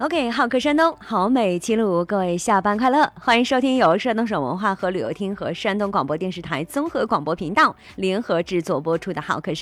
OK， 好客山东，好美齐鲁，各位下班快乐！欢迎收听由山东省文化和旅游厅和山东广播电视台综合广播频道联合制作播出的好客